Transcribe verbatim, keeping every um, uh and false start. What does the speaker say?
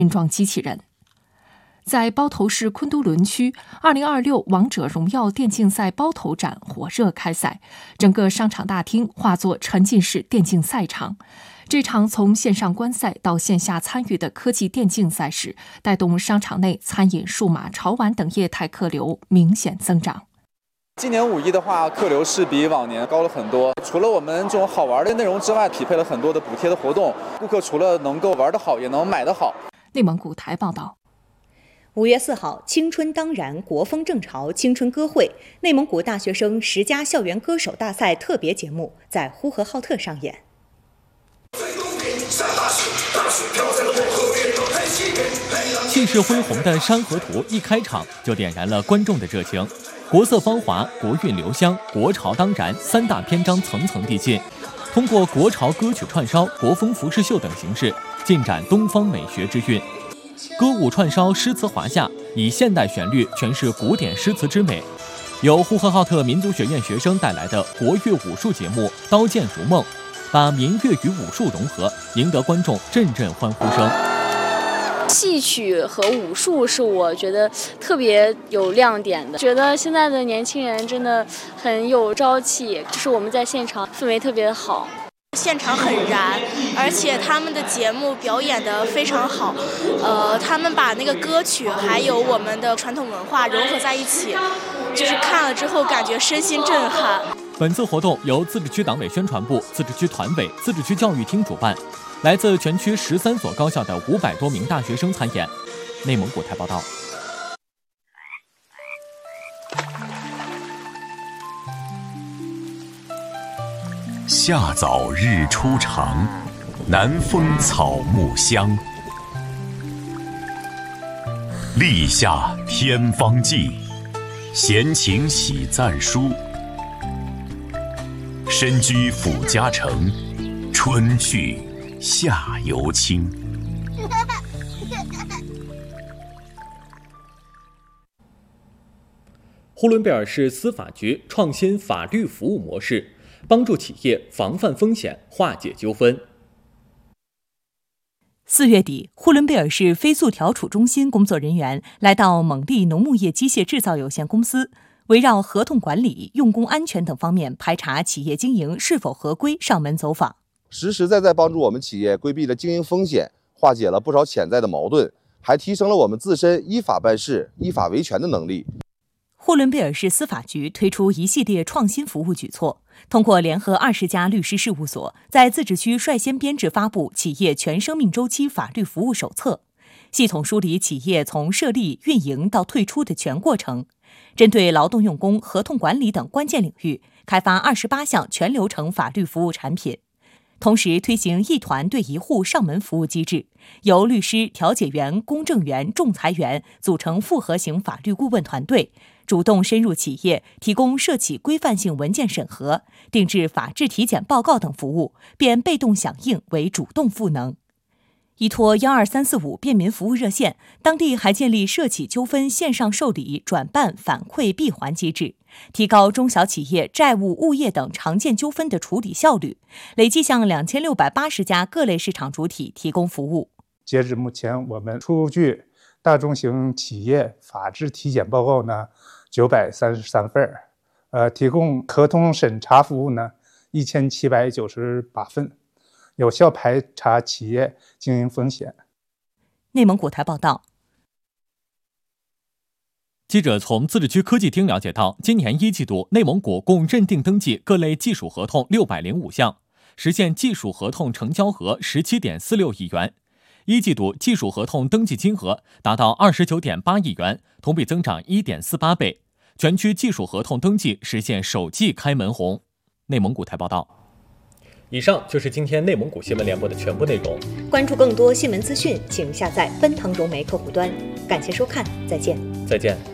运装机器人。在包头市昆都仑区，二零二六王者荣耀电竞赛包头展火热开赛，整个商场大厅化作沉浸式电竞赛场。这场从线上观赛到线下参与的科技电竞赛事，带动商场内餐饮、数码、潮玩等业态客流明显增长。 今年五一的话，客流是比往年高了很多。除了我们这种好玩的内容之外，匹配了很多的补贴的活动，顾客除了能够玩得好，也能买得好。 内蒙古台报道。 五月四号，青春当然，国风正潮青春歌会内蒙古大学生十佳校园歌手大赛特别节目在呼和浩特上演。 气势恢宏的《山河图》一开场就点燃了观众的热情，国色芳华、国韵留香、国潮当然三大篇章层层递进，通过国潮歌曲串烧、国风服饰秀等形式，尽展东方美学之韵。歌舞串烧，诗词华夏，以现代旋律诠释古典诗词之美。由呼和浩特民族学院学生带来的国乐武术节目《刀剑如梦》，把民乐与武术融合，赢得观众阵阵欢呼声。 戏曲和武术是我觉得特别有亮点的，觉得现在的年轻人真的很有朝气，就是我们在现场氛围特别好。 现场很燃，而且他们的节目表演得非常好，呃，他们把那个歌曲还有我们的传统文化融合在一起，就是看了之后感觉身心震撼。 本次活动由自治区党委宣传部、自治区团委、自治区教育厅主办，来自全区十三所高校的五百多名大学生参演。内蒙古台报道。 夏早日出长，南风草木香。立夏天方霁，闲情喜赞书。身居府家城，春去夏犹清。 呼伦贝尔市司法局创新法律服务模式，帮助企业防范风险，化解纠纷。 四月底，呼伦贝尔市非诉调处中心工作人员来到蒙利农牧业机械制造有限公司，围绕合同管理、用工安全等方面排查企业经营是否合规，上门走访， 实实在在帮助我们企业规避了经营风险，化解了不少潜在的矛盾，还提升了我们自身依法办事、依法维权的能力。 呼伦贝尔市司法局推出一系列创新服务举措，通过联合二十家律师事务所，在自治区率先编制发布企业全生命周期法律服务手册，系统梳理企业从设立、运营到退出的全过程，针对劳动用工、合同管理等关键领域，开发二十八项全流程法律服务产品。同时推行一团对一户上门服务机制，由律师、调解员、公证员、仲裁员组成复合型法律顾问团队，主动深入企业，提供涉企规范性文件审核、定制法制体检报告等服务，变被动响应为主动赋能。依托幺二三四五便民服务热线，当地还建立涉企纠纷线上受理、转办、反馈闭环机制，提高中小企业债务、物业等常见纠纷的处理效率，累计向两千六百八十家各类市场主体提供服务。 截至目前，我们出具大中型企业法制体检报告呢九百三十三份，呃，提供合同审查服务呢一千七百九十八份，有效排查企业经营风险。 内蒙古台报道。 记者从自治区科技厅了解到，今年一季度内蒙古共认定登记各类技术合同六百零五项，实现技术合同成交额十七点四六亿元。一季度技术合同登记金额达到二十九点八亿元，同比增长一点四八倍。全区技术合同登记实现首季开门红。内蒙古台报道。以上就是今天内蒙古新闻联播的全部内容。 关注更多新闻资讯，请下载奔腾融媒客户端。感谢收看，再见。 再见。